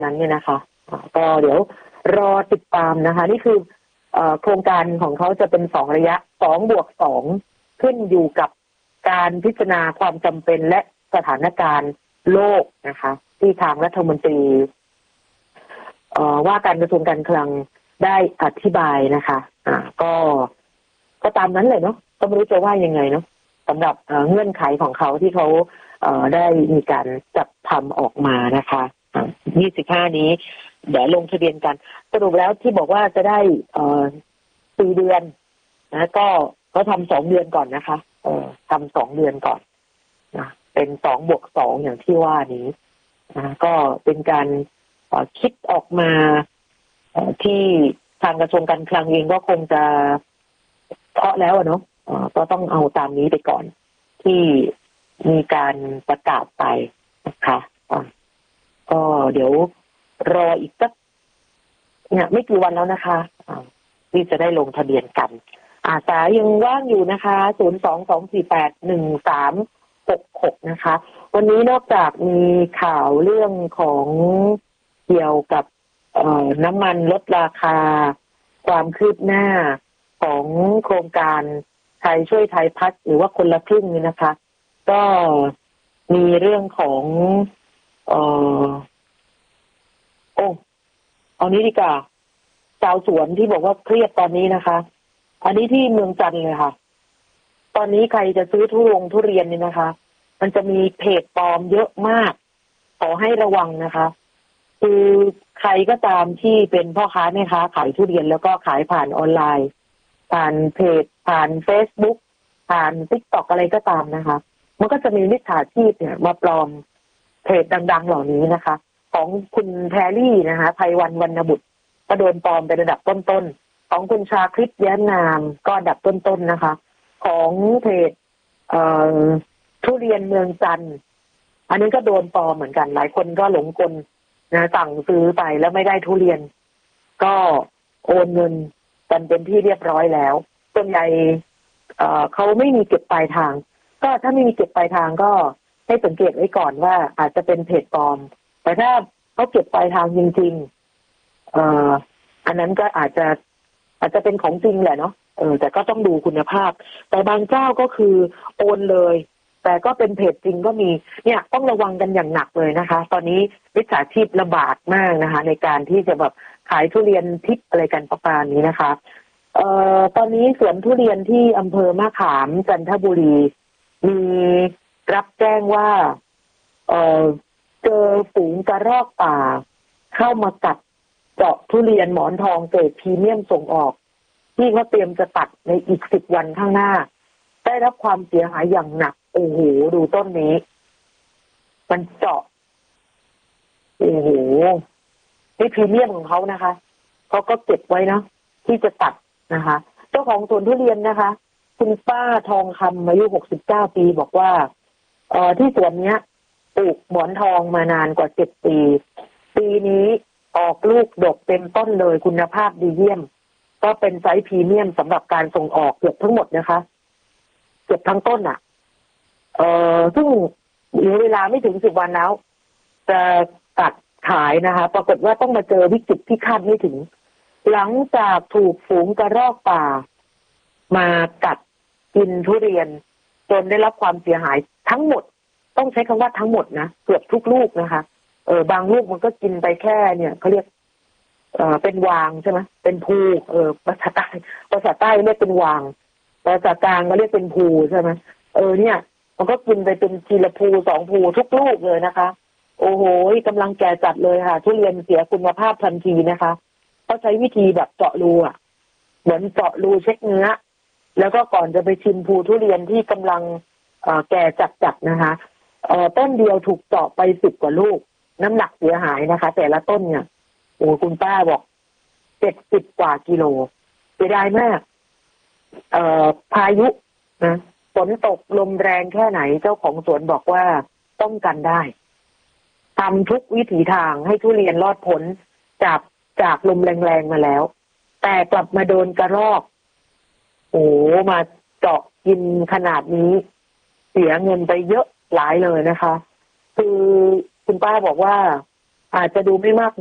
นั้นเนี่ยนะคะก็เดี๋ยวรอติดตามนะคะนี่คือโครงการของเขาจะเป็น2ระยะ2+2ขึ้นอยู่กับการพิจารณาความจำเป็นและสถานการณ์โลกนะคะที่ทางรัฐมนตรีว่าการกระทรวงการคลังได้อธิบายนะคะก็ตามนั้นเลยเนาะก็ไม่รู้จะว่ายังไงเนาะสำหรับเงื่อนไขของเขาที่เขาได้มีการจัดทำออกมานะคะ25นี้เดี๋ยวลงทะเบียนกันสรุปแล้วที่บอกว่าจะได้4 เดือนนะก็ทำ2 เดือนก่อนนะคะทำ2 เดือนก่อนนะเป็น2+2อย่างที่ว่านี้นะก็เป็นการคิดออกมาที่ทางกระทรวงการคลังเองก็คงจะเคาะแล้วเนาะก็ต้องเอาตามนี้ไปก่อนที่มีการประกาศไปนะคะก็เดี๋ยวรออีกสักเนี่ยไม่กี่วันแล้วนะคะที่จะได้ลงทะเบียนกันสายยังว่างอยู่นะคะ022481366นะคะวันนี้นอกจากมีข่าวเรื่องของเกี่ยวกับน้ำมันลดราคาความคืบหน้าของโครงการไทยช่วยไทยพัฒน์หรือว่าคนละครึ่งนี่นะคะก็มีเรื่องของเอานี้ดีกว่าชาวสวนที่บอกว่าเครียดตอนนี้นะคะอันนี้ที่เมืองจันทร์เลยค่ะตอนนี้ใครจะซื้อทุเรียนนี่นะคะมันจะมีเพจปลอมเยอะมากขอให้ระวังนะคะคือใครก็ตามที่เป็นพ่อค้าแม่ค้าขายทุเรียนแล้วก็ขายผ่านออนไลน์ผ่านเพจผ่าน Facebook ผ่าน TikTok อะไรก็ตามนะคะมันก็จะมีมิจฉาชีพเนี่ยมาปลอมเพจดังๆเหล่านี้นะคะของคุณแพรรี่นะคะไพวันวรรณบุตรก็โดนปลอมเป็นระดับต้นๆของคุณชาคริตแย้มนามก็อันดับต้นๆนะคะของเพจทุเรียนเมืองจันทร์อันนี้ก็โดนปลอมเหมือนกันหลายคนก็หลงกลนะสั่งซื้อไปแล้วไม่ได้ทุเรียนก็โอนเงินกันเป็นที่เรียบร้อยแล้วส่วนใหญ่เขาไม่มีเก็บปลายทางก็ถ้าไม่มีเก็บปลายทางก็ให้สังเกตไว้ก่อนว่าอาจจะเป็นเพจปลอมแต่ถ้าเขาเก็บปลายทางจริงๆอันนั้นก็อาจจะเป็นของจริงแหละเนาะแต่ก็ต้องดูคุณภาพแต่บางเจ้าก็คือโอนเลยแต่ก็เป็นเพจจริงก็มีเนี่ยต้องระวังกันอย่างหนักเลยนะคะตอนนี้มิจฉาชีพระบาดมากนะคะในการที่จะแบบขายทุเรียนทิพย์อะไรกันประมาณนี้นะคะตอนนี้สวนทุเรียนที่อำเภอมะขามจันทบุรีมีรับแจ้งว่าเจอฝูงกระรอกป่าเข้ามากัดเจาะทุเรียนหมอนทองเกรดพรีเมียมส่งออกที่เขาเตรียมจะตัดในอีก10 วันข้างหน้าได้รับความเสียหายอย่างหนักโอ้โหดูต้นนี้มันเจาะโอ้โหนี่พรีเมียมของเขานะคะเขาก็เก็บไว้นะที่จะตัดนะคะเจ้าของสวนทุเรียนนะคะคุณป้าทองคำอายุ69 ปีบอกว่าที่สวนเนี้ยปลูกหมอนทองมานานกว่า7 ปีปีนี้ออกลูกดกเต็มต้นเลยคุณภาพดีเยี่ยมก็เป็นไซส์พรีเมียมสำหรับการส่งออกเกือบทั้งหมดนะคะเกือบทั้งต้นอ่ะซึ่งเหลือเวลาไม่ถึง10 วันแล้วจะตัดขายนะคะปรากฏว่าต้องมาเจอวิกฤตที่คาดไม่ถึงหลังจากถูกฝูงกระรอกป่ามากัดกินทุเรียนจนได้รับความเสียหายทั้งหมดต้องใช้คำว่าทั้งหมดนะเกือบทุกลูกนะคะบางลูกมันก็กินไปแค่เนี่ยเขาเรียกเป็นวางใช่ไหมเป็นภูภาษาใต้เรียกเป็นวางภาษากลางก็เรียกเป็นภูใช่ไหมเนี่ยมันก็กินไปเป็นทีละภู2 ภูทุกลูกเลยนะคะโอ้โหกำลังแก่จัดเลยค่ะทุเรียนเสียคุณภาพทันทีนะคะเขาใช้วิธีแบบเจาะรูอ่ะเหมือนเจาะรูเช็คเนื้อแล้วก็ก่อนจะไปชิมภูทุเรียนที่กำลังแก่จัดนะคะต้นเดียวถูกเจาะไป10 กว่าลูกน้ำหนักเสียหายนะคะแต่ละต้นเนี่ยโอ้คุณป้าบอก70 กว่ากิโลเสียดายมากพายุนะฝนตกลมแรงแค่ไหนเจ้าของสวนบอกว่าป้องกันได้ทำทุกวิถีทางให้ทุเรียนรอดพ้นจากลมแรงๆมาแล้วแต่กลับมาโดนกระรอกโอ้มาเจาะกินขนาดนี้เสียเงินไปเยอะหลายเลยนะคะคือคุณป้าบอกว่าอาจจะดูไม่มาก